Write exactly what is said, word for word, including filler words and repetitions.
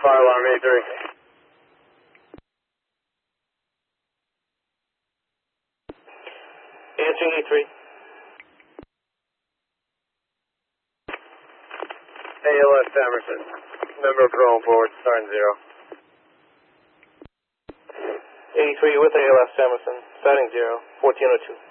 Fire alarm eighty-three. Answering eighty-three. A L S Emerson. Member patrol forward, starting zero. eighty-three with A L S Emerson, starting zero, fourteen oh two.